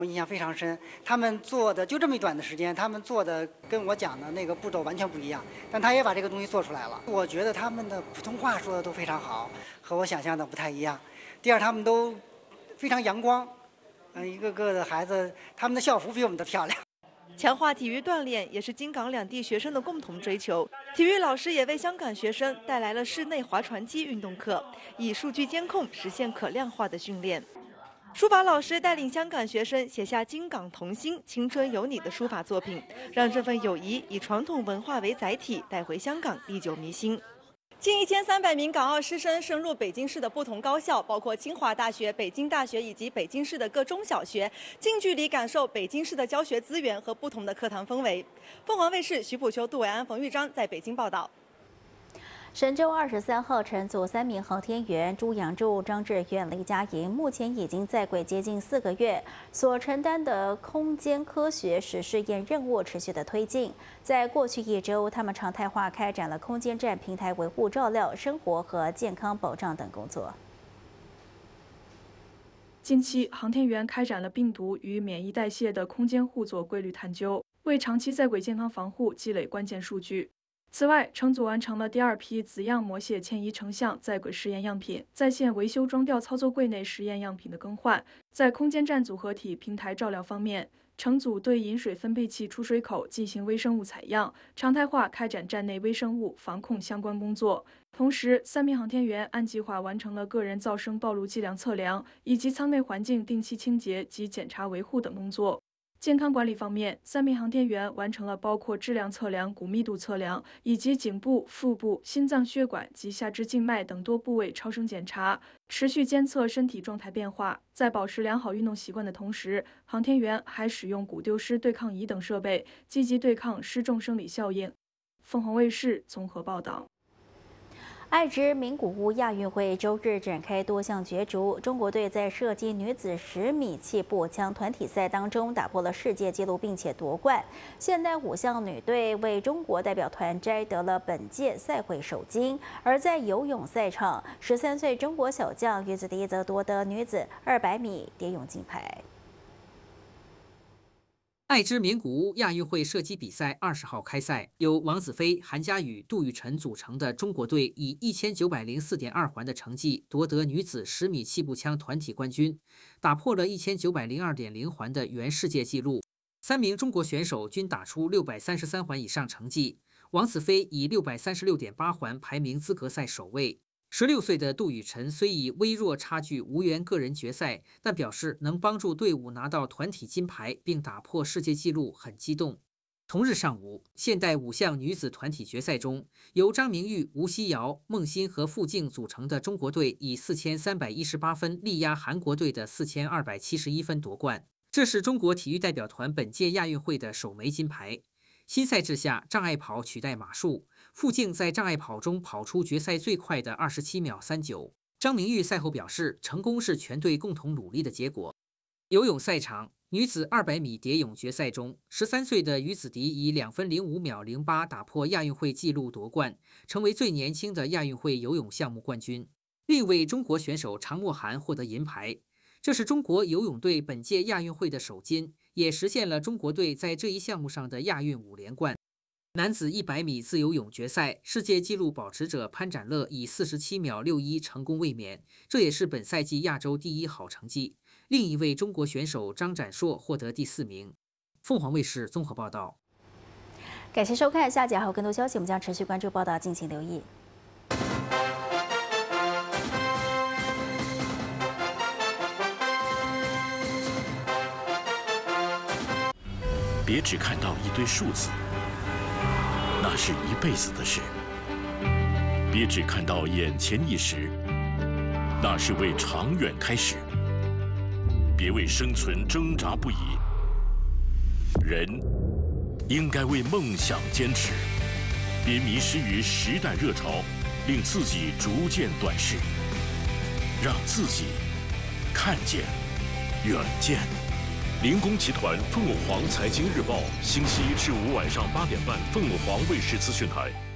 我印象非常深，他们做的就这么短的时间，他们做的跟我讲的那个步骤完全不一样，但他也把这个东西做出来了。我觉得他们的普通话说的都非常好，和我想象的不太一样。第二，他们都非常阳光，一个个的孩子，他们的校服比我们的漂亮。 强化体育锻炼也是京港两地学生的共同追求。体育老师也为香港学生带来了室内划船机运动课，以数据监控实现可量化的训练。书法老师带领香港学生写下京港同心、青春有你的书法作品，让这份友谊以传统文化为载体带回香港，历久弥新。近1300名港澳师生深入北京市的不同高校，包括清华大学、北京大学以及北京市的各中小学，近距离感受北京市的教学资源和不同的课堂氛围。凤凰卫视徐普秋、杜伟安、冯玉章在北京报道。 神舟23号乘组3名航天员朱杨柱、张志远、李佳莹，目前已经在轨接近4个月，所承担的空间科学实试验任务持续的推进。在过去1周，他们常态化开展了空间站平台维护、照料、生活和健康保障等工作。 近期，航天员开展了病毒与免疫代谢的空间互作规律探究，为长期在轨健康防护积累关键数据。此外，乘组完成了第2批子样模蟹迁移成像在轨试验样品，在线维修装吊操作柜内实验样品的更换。在空间站组合体平台照料方面，乘组对饮水分配器出水口进行微生物采样，常态化开展站内微生物防控相关工作。同时，3名航天员按计划完成了个人噪声暴露剂量测量，以及舱内环境定期清洁及检查维护等工作。健康管理方面，3名航天员完成了包括质量测量、骨密度测量，以及颈部、腹部、心脏血管及下肢静脉等多部位超声检查，持续监测身体状态变化。在保持良好运动习惯的同时，航天员还使用骨丢失对抗仪等设备，积极对抗失重生理效应。凤凰卫视综合报道。 爱知名古屋亚运会周日展开多项角逐，中国队在射击女子10米气步枪团体赛当中打破了世界纪录，并且夺冠。现代5项女队为中国代表团摘得了本届赛会首金。而在游泳赛场，13岁中国小将于子迪则夺得女子200米蝶泳金牌。 爱知名古屋亚运会射击比赛20号开赛，由王子飞、韩佳宇、杜雨辰组成的中国队以1904.2环的成绩夺得女子10米气步枪团体冠军，打破了1902.0环的原世界纪录。3名中国选手均打出633环以上成绩，王子飞以636.8环排名资格赛首位。16岁的杜雨辰虽以微弱差距无缘个人决赛，但表示能帮助队伍拿到团体金牌并打破世界纪录，很激动。同日上午，现代5项女子团体决赛中，由张明玉、吴曦瑶、孟欣和傅静组成的中国队以4318分力压韩国队的4271分夺冠，这是中国体育代表团本届亚运会的首枚金牌。新赛制下，障碍跑取代马术，傅静在障碍跑中跑出决赛最快的27秒39。张明玉赛后表示，成功是全队共同努力的结果。游泳赛场，女子200米蝶泳决赛中，13岁的于子迪以2分05秒08打破亚运会纪录夺冠，成为最年轻的亚运会游泳项目冠军。另一位中国选手常默涵获得银牌，这是中国游泳队本届亚运会的首金，也实现了中国队在这一项目上的亚运5连冠。男子100米自由泳决赛，世界纪录保持者潘展乐以47秒61成功卫冕，这也是本赛季亚洲第1好成绩。另一位中国选手张展硕获得第4名。凤凰卫视综合报道。 感谢收看，下集还有更多消息，我们将持续关注报道，敬请留意。 别只看到一堆数字，那是一辈子的事；别只看到眼前一时，那是为长远开始。别为生存挣扎不已，人应该为梦想坚持。别迷失于时代热潮，令自己逐渐短视，让自己看见远见。林工集团凤凰财经日报，星期1至5晚上8点半，凤凰卫视资讯台。